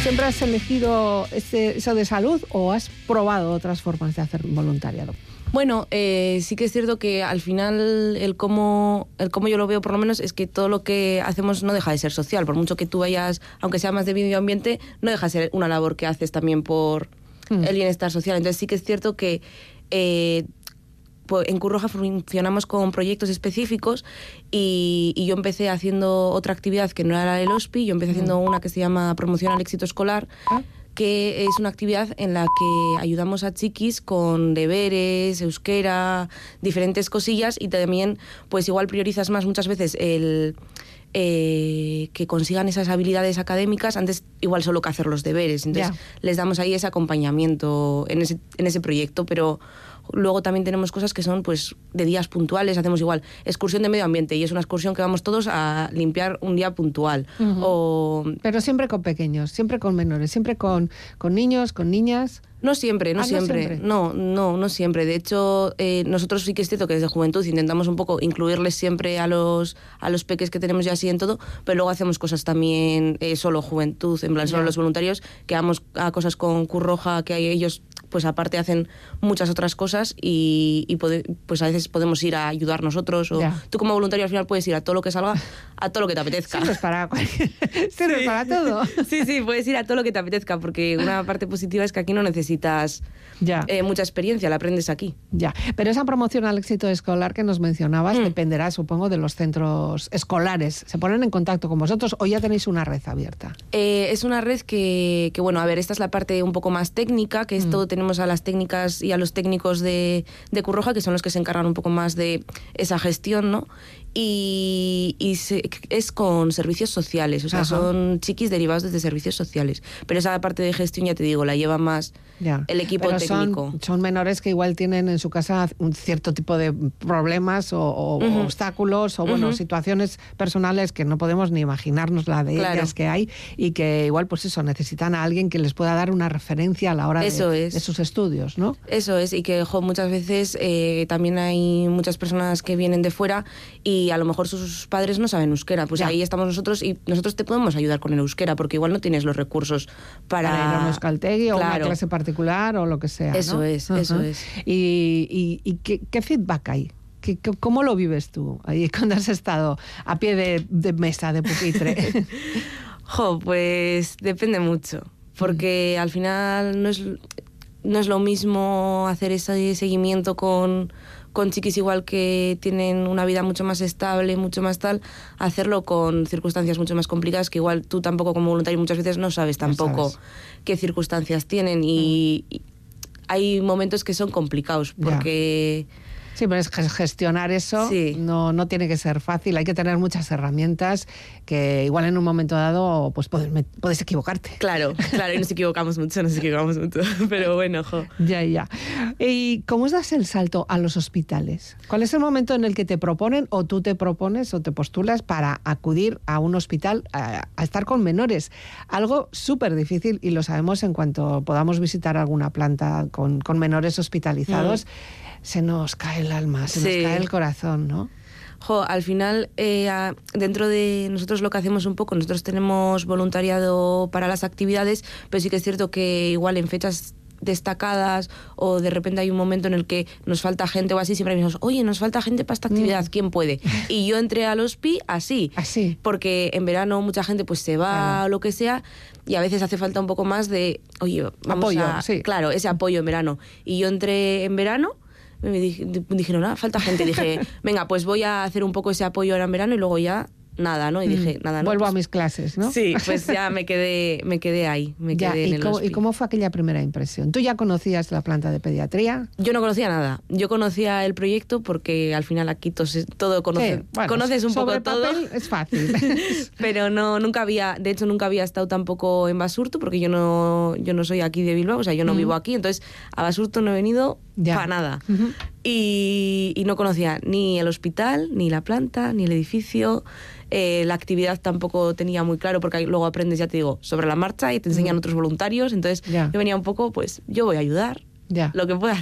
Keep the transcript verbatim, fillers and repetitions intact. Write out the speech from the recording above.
¿Siempre has elegido ese, eso de salud o has probado otras formas de hacer voluntariado? Bueno, eh, sí que es cierto que al final el cómo, el cómo yo lo veo por lo menos es que todo lo que hacemos no deja de ser social. Por mucho que tú vayas, aunque sea más de medio ambiente, no deja de ser una labor que haces también por mm. el bienestar social. Entonces sí que es cierto que eh, pues en Cruz Roja funcionamos con proyectos específicos y, y yo empecé haciendo otra actividad que no era la del hospi. Yo empecé mm. haciendo una que se llama Promoción al Éxito Escolar, ¿Ah? que es una actividad en la que ayudamos a chiquis con deberes, euskera, diferentes cosillas, y también pues igual priorizas más muchas veces el eh, que consigan esas habilidades académicas antes igual solo que hacer los deberes. Entonces yeah. les damos ahí ese acompañamiento en ese, en ese proyecto, pero luego también tenemos cosas que son pues de días puntuales. Hacemos igual excursión de medio ambiente y es una excursión que vamos todos a limpiar un día puntual. Uh-huh. O... Pero siempre con pequeños, siempre con menores, siempre con, con niños, con niñas. No siempre, no, ah, siempre. no siempre. No, no, no siempre. De hecho, eh, nosotros sí que es cierto que desde Juventud intentamos un poco incluirles siempre a los a los peques que tenemos ya así en todo, pero luego hacemos cosas también eh, solo Juventud, en plan yeah. solo los voluntarios, que vamos a cosas con Cruz Roja, que hay ellos pues aparte hacen muchas otras cosas y, y pode, pues a veces podemos ir a ayudar nosotros o yeah. tú como voluntario al final puedes ir a todo lo que salga, a todo lo que te apetezca. Sirves para cualquier... Sirves sí. para todo. Sí, sí, puedes ir a todo lo que te apetezca, porque una parte positiva es que aquí no necesitas yeah. eh, mucha experiencia, la aprendes aquí. Ya, pero esa promoción al éxito escolar que nos mencionabas mm. dependerá, supongo, de los centros escolares. ¿Se ponen en contacto con vosotros o ya tenéis una red abierta? Eh, es una red que, que, bueno, a ver, esta es la parte un poco más técnica, que es mm. todo. Tenemos a las técnicas y a los técnicos de, de Cruz Roja, que son los que se encargan un poco más de esa gestión, ¿no? Y, y se, es con servicios sociales, o sea, Ajá. son chiquis derivados desde servicios sociales. Pero esa parte de gestión, ya te digo, la lleva más ya. el equipo Pero técnico. Son, son menores que igual tienen en su casa un cierto tipo de problemas o, o uh-huh. obstáculos o, bueno, uh-huh. situaciones personales que no podemos ni imaginarnos la de claro. ellas que hay y que igual, pues eso, necesitan a alguien que les pueda dar una referencia a la hora eso de, es. de sus estudios, ¿no? Eso es, y que jo, muchas veces eh, también hay muchas personas que vienen de fuera y a lo mejor sus padres no saben euskera, pues ya. ahí estamos nosotros y nosotros te podemos ayudar con el euskera porque igual no tienes los recursos para... Para ir a un euskaltegi claro. o una clase particular o lo que sea, Eso ¿no? es, uh-huh. eso es. ¿Y, y, y qué, qué feedback hay? ¿Qué, ¿Cómo lo vives tú ahí cuando has estado a pie de, de mesa, de pupitre? Jo, pues depende mucho, porque mm. al final no es... No es lo mismo hacer ese seguimiento con, con chiquis igual que tienen una vida mucho más estable, mucho más tal, hacerlo con circunstancias mucho más complicadas que igual tú tampoco como voluntario muchas veces no sabes tampoco no sabes. qué circunstancias tienen y, mm. y hay momentos que son complicados porque... Ya. Sí, pero es gestionar eso sí. no, no tiene que ser fácil, hay que tener muchas herramientas que igual en un momento dado pues puedes, puedes equivocarte. Claro, claro, y nos equivocamos mucho, nos equivocamos mucho, pero bueno, jo. Ya, ya. ¿Y cómo das el salto a los hospitales? ¿Cuál es el momento en el que te proponen o tú te propones o te postulas para acudir a un hospital a, a estar con menores? Algo súper difícil y lo sabemos en cuanto podamos visitar alguna planta con, con menores hospitalizados. Mm. Se nos cae el alma, se sí. nos cae el corazón, ¿no? Jo, al final, eh, dentro de nosotros lo que hacemos un poco, nosotros tenemos voluntariado para las actividades, pero sí que es cierto que igual en fechas destacadas o de repente hay un momento en el que nos falta gente o así, siempre decimos, oye, nos falta gente para esta actividad, mm. ¿quién puede? Y yo entré al hospi así, así, porque en verano mucha gente pues se va claro. o lo que sea y a veces hace falta un poco más de, oye, vamos apoyo, a... Sí. Claro, ese apoyo en verano. Y yo entré en verano, me dijeron, ah, falta gente. Dije, venga, pues voy a hacer un poco ese apoyo ahora en verano y luego ya nada, ¿no? Y dije, nada, no. Vuelvo pues, a mis clases, ¿no? Sí, pues ya me quedé, me quedé ahí, me ya, quedé ¿y en el cómo, hospital. ¿Y cómo fue aquella primera impresión? ¿Tú ya conocías la planta de pediatría? Yo no conocía nada. Yo conocía el proyecto porque al final aquí todo conoce, sí, bueno, conoces un sobre poco papel todo. Es fácil. Pero no, nunca había, de hecho nunca había estado tampoco en Basurto porque yo no, yo no soy aquí de Bilbao, o sea, yo no mm. vivo aquí, entonces a Basurto no he venido ya. para nada. Uh-huh. Y, y no conocía ni el hospital, ni la planta, ni el edificio. Eh, la actividad tampoco tenía muy claro porque luego aprendes, ya te digo, sobre la marcha y te enseñan mm. otros voluntarios. Entonces ya. yo venía un poco, pues yo voy a ayudar, ya. lo que pueda